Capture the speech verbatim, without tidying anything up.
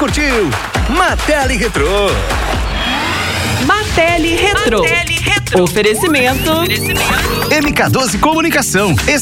curtiu Martele Retrô. Martele Retrô. Oferecimento. M K doze Comunicação.